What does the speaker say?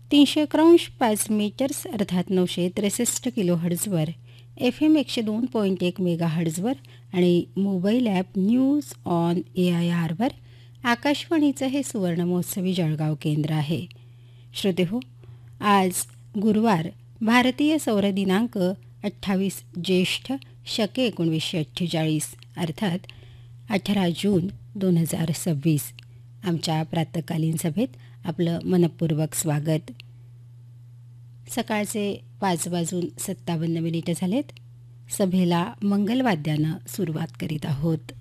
300.5 metres अर्थात 963 किलोहर्ट्झवर, FM 102.1 मेगाहर्ट्झवर आणि mobile app news on AIRवर आकाशवाणीचं हे सुवर्ण महोत्सवी जळगाव केंद्र आहे. श्रोतेहो, आज गुरुवार, भारतीय सौर दिनांक 28 ज्येष्ठ शके 1948 अर्थात 18 जून 2026. आमच्या प्रातःकालीन सभेत आपलं मनपूर्वक स्वागत. सकाळचे 5:57 झालेत. सभेला मंगलवाद्यानं सुरुवात करीत आहोत.